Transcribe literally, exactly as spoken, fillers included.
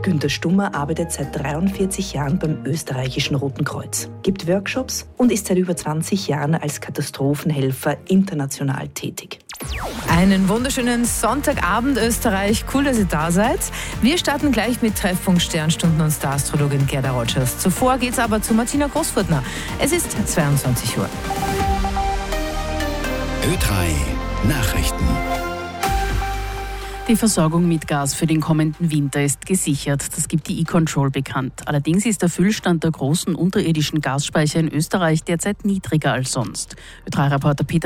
Günter Stummer arbeitet seit dreiundvierzig Jahren beim österreichischen Roten Kreuz, gibt Workshops und ist seit über zwanzig Jahren als Katastrophenhelfer international tätig. Einen wunderschönen Sonntagabend, Österreich. Cool, dass ihr da seid. Wir starten gleich mit Treffpunkt Sternstunden und Star-Astrologin Gerda Rogers. Zuvor geht's aber zu Martina Großfurtner. Es ist zweiundzwanzig Uhr. Ö drei Nachrichten. Die Versorgung mit Gas für den kommenden Winter ist gesichert. Das gibt die E-Control bekannt. Allerdings ist der Füllstand der großen unterirdischen Gasspeicher in Österreich derzeit niedriger als sonst. Ö drei Reporter Peter